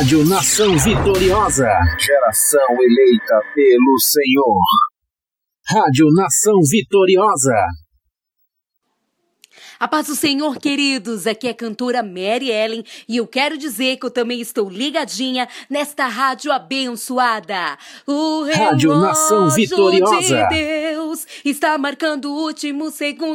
Rádio Nação Vitoriosa. Geração eleita pelo Senhor. Rádio Nação Vitoriosa. A paz do Senhor, queridos, aqui é a cantora Mary Ellen e eu quero dizer que eu também estou ligadinha nesta rádio abençoada. O Rádio Nação relógio Vitoriosa. de Deus está marcando o último segundo.